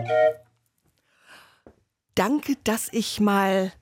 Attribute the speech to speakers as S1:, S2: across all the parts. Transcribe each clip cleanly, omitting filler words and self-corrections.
S1: Danke, dass ich mal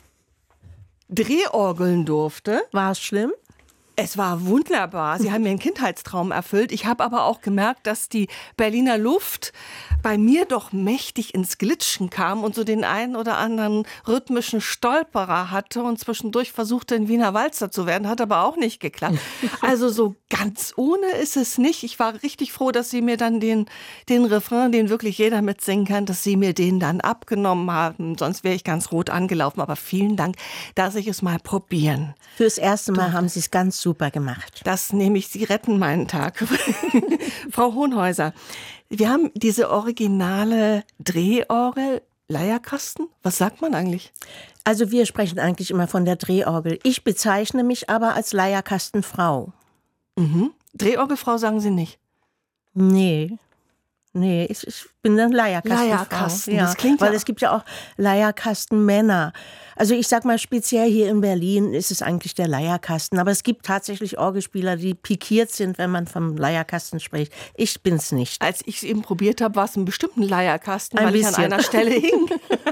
S1: Drehorgeln durfte.
S2: War es schlimm?
S1: Es war wunderbar. Sie haben mir einen Kindheitstraum erfüllt. Ich habe aber auch gemerkt, dass die Berliner Luft bei mir doch mächtig ins Glitschen kam und so den einen oder anderen rhythmischen Stolperer hatte und zwischendurch versuchte, ein Wiener Walzer zu werden, hat aber auch nicht geklappt. Also so ganz ohne ist es nicht. Ich war richtig froh, dass Sie mir dann den Refrain, den wirklich jeder mitsingen kann, dass Sie mir den dann abgenommen haben. Sonst wäre ich ganz rot angelaufen. Aber vielen Dank, dass ich es mal probieren.
S2: Fürs erste Mal haben Sie es ganz super gemacht.
S1: Das nehme ich, Sie retten meinen Tag. Frau Hohenhäuser, wir haben diese originale Drehorgel, Leierkasten. Was sagt man eigentlich?
S2: Also wir sprechen eigentlich immer von der Drehorgel. Ich bezeichne mich aber als Leierkastenfrau.
S1: Mhm. Drehorgelfrau sagen Sie nicht?
S2: Nee, ich bin eine Leierkastenfrau.
S1: Leierkasten,
S2: ja,
S1: das klingt
S2: weil
S1: ja
S2: es gibt ja auch Leierkastenmänner. Also ich sag mal, speziell hier in Berlin ist es eigentlich der Leierkasten. Aber es gibt tatsächlich Orgelspieler, die pikiert sind, wenn man vom Leierkasten spricht. Ich bin's nicht.
S1: Als ich es eben probiert habe, war es ein bestimmten Leierkasten,
S2: Ein
S1: weil ich an
S2: bisschen.
S1: einer Stelle hing.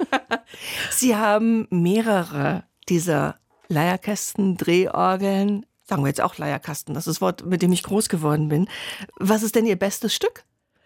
S1: Sie haben mehrere dieser Leierkästen, Drehorgeln. Sagen wir jetzt auch Leierkasten, das ist das Wort, mit dem ich groß geworden bin. Was ist denn Ihr bestes Stück?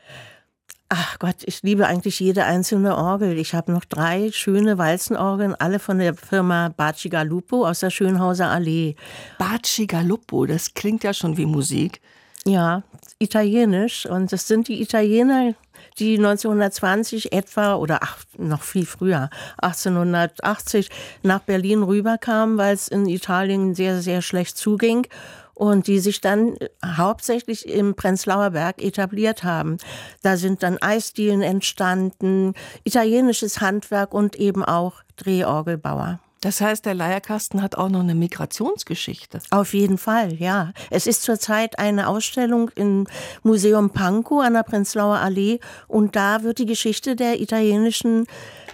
S2: Ach Gott, ich liebe eigentlich jede einzelne Orgel. Ich habe noch 3 schöne Walzenorgeln, alle von der Firma Bacigalupo aus der Schönhauser Allee.
S1: Bacigalupo, das klingt ja schon wie Musik.
S2: Ja, italienisch. Und das sind die Italiener, die 1920 etwa, oder noch viel früher, 1880 nach Berlin rüberkamen, weil es in Italien sehr, sehr schlecht zuging. Und die sich dann hauptsächlich im Prenzlauer Berg etabliert haben. Da sind dann Eisdielen entstanden, italienisches Handwerk und eben auch Drehorgelbauer.
S1: Das heißt, der Leierkasten hat auch noch eine Migrationsgeschichte.
S2: Auf jeden Fall, ja. Es ist zurzeit eine Ausstellung im Museum Pankow an der Prenzlauer Allee und da wird die Geschichte der italienischen,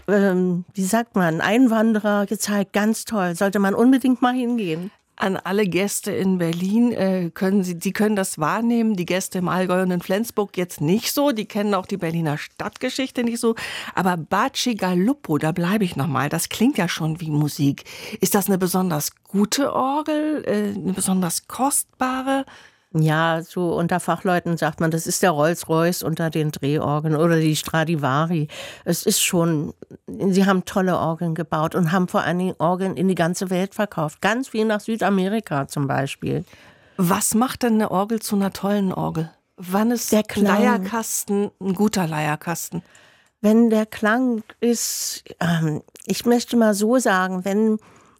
S2: Einwanderer gezeigt. Ganz toll, sollte man unbedingt mal hingehen.
S1: An alle Gäste in Berlin die können das wahrnehmen. Die Gäste im Allgäu und in Flensburg jetzt nicht so. Die kennen auch die Berliner Stadtgeschichte nicht so. Aber Bacigalupo, da bleibe ich nochmal. Das klingt ja schon wie Musik. Ist das eine besonders gute Orgel? Eine besonders kostbare?
S2: Ja, so unter Fachleuten sagt man, das ist der Rolls-Royce unter den Drehorgeln oder die Stradivari. Es ist schon, sie haben tolle Orgeln gebaut und haben vor allen Dingen Orgeln in die ganze Welt verkauft. Ganz viel nach Südamerika zum Beispiel.
S1: Was macht denn eine Orgel zu einer tollen Orgel? Wann ist
S2: Der
S1: ein
S2: Klang.
S1: Leierkasten ein guter Leierkasten?
S2: Wenn der Klang ist, ich möchte mal so sagen, wenn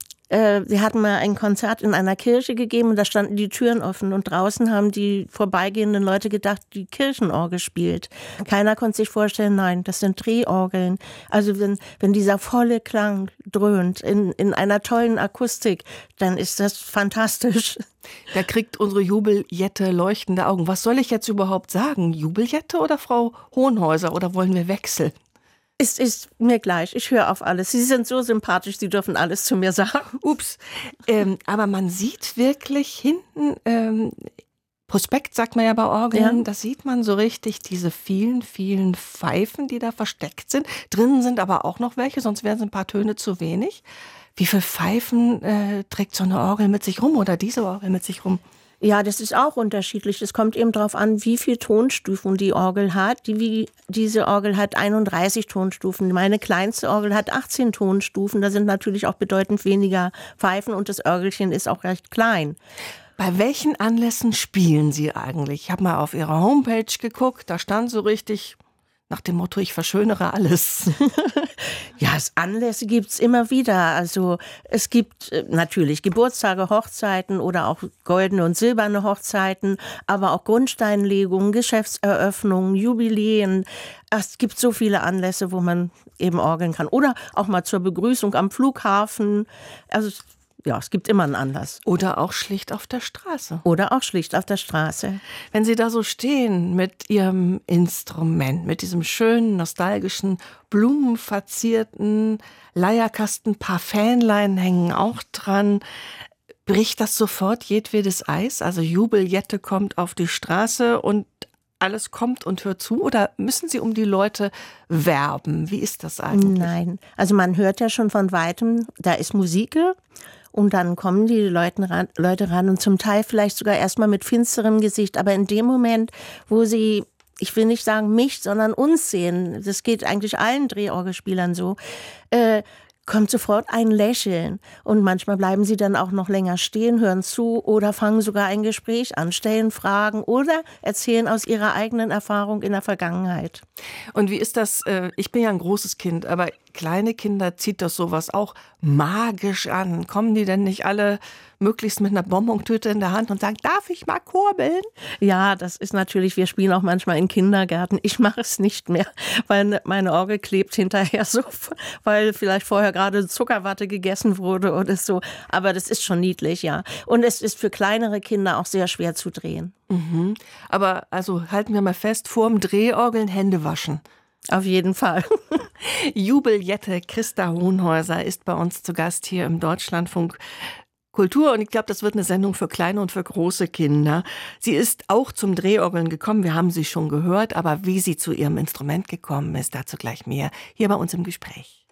S2: wir hatten mal ein Konzert in einer Kirche gegeben und da standen die Türen offen und draußen haben die vorbeigehenden Leute gedacht, die Kirchenorgel spielt. Keiner konnte sich vorstellen, nein, das sind Drehorgeln. Also wenn dieser volle Klang dröhnt in einer tollen Akustik, dann ist das fantastisch.
S1: Da kriegt unsere Jubeljette leuchtende Augen. Was soll ich jetzt überhaupt sagen? Jubeljette oder Frau Hohenhäuser? Oder wollen wir wechseln?
S2: Es ist mir gleich, ich höre auf alles. Sie sind so sympathisch, Sie dürfen alles zu mir sagen.
S1: Ups. Aber man sieht wirklich hinten, Prospekt sagt man ja bei Orgeln,
S2: Ja.
S1: da sieht man so richtig diese vielen, vielen Pfeifen, die da versteckt sind. Drinnen sind aber auch noch welche, sonst wären es ein paar Töne zu wenig. Wie viele Pfeifen trägt so eine Orgel mit sich rum oder diese Orgel mit sich rum?
S2: Ja, das ist auch unterschiedlich. Es kommt eben darauf an, wie viele Tonstufen die Orgel hat. Diese Orgel hat 31 Tonstufen. Meine kleinste Orgel hat 18 Tonstufen. Da sind natürlich auch bedeutend weniger Pfeifen und das Orgelchen ist auch recht klein.
S1: Bei welchen Anlässen spielen Sie eigentlich? Ich habe mal auf Ihrer Homepage geguckt, da stand so richtig nach dem Motto, ich verschönere alles.
S2: Ja, Anlässe gibt's immer wieder. Also es gibt natürlich Geburtstage, Hochzeiten oder auch goldene und silberne Hochzeiten, aber auch Grundsteinlegungen, Geschäftseröffnungen, Jubiläen. Es gibt so viele Anlässe, wo man eben orgeln kann. Oder auch mal zur Begrüßung am Flughafen. Also ja, es gibt immer einen Anlass.
S1: Oder auch schlicht auf der Straße.
S2: Oder auch schlicht auf der Straße.
S1: Wenn Sie da so stehen mit Ihrem Instrument, mit diesem schönen, nostalgischen, blumenverzierten Leierkasten, paar Fähnlein hängen auch dran, bricht das sofort jedwedes Eis? Also Jubeljette kommt auf die Straße und alles kommt und hört zu, oder müssen Sie um die Leute werben? Wie ist das eigentlich?
S2: Nein, also man hört ja schon von Weitem, da ist Musik und dann kommen die Leute ran und zum Teil vielleicht sogar erstmal mit finsterem Gesicht, aber in dem Moment, wo sie, ich will nicht sagen mich, sondern uns sehen, das geht eigentlich allen Drehorgelspielern so, kommt sofort ein Lächeln. Und manchmal bleiben sie dann auch noch länger stehen, hören zu oder fangen sogar ein Gespräch an, stellen Fragen oder erzählen aus ihrer eigenen Erfahrung in der Vergangenheit.
S1: Und wie ist das? Ich bin ja ein großes Kind, aber kleine Kinder zieht das sowas auch magisch an. Kommen die denn nicht alle möglichst mit einer Bonbontüte in der Hand und sagen, darf ich mal kurbeln?
S2: Ja, das ist natürlich, wir spielen auch manchmal in Kindergärten. Ich mache es nicht mehr, weil meine Orgel klebt hinterher so, weil vielleicht vorher gerade Zuckerwatte gegessen wurde oder so. Aber das ist schon niedlich, ja. Und es ist für kleinere Kinder auch sehr schwer zu drehen.
S1: Mhm. Aber also halten wir mal fest, vorm Drehorgeln Hände waschen.
S2: Auf jeden Fall.
S1: Jubeljette Christa Hohenhäuser ist bei uns zu Gast hier im Deutschlandfunk Kultur, und ich glaube, das wird eine Sendung für kleine und für große Kinder. Sie ist auch zum Drehorgeln gekommen, wir haben sie schon gehört, aber wie sie zu ihrem Instrument gekommen ist, dazu gleich mehr hier bei uns im Gespräch.